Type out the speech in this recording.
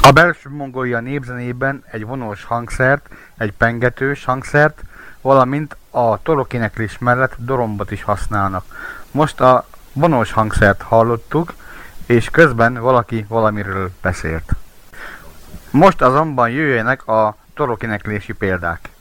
A Belső-Mongólia népzenében egy vonós hangszert, egy pengetős hangszert, valamint a torokéneklés mellett dorombot is használnak. Most a vonós hangszert hallottuk, és közben valaki valamiről beszélt. Most azonban jöjjenek a torokéneklési példák.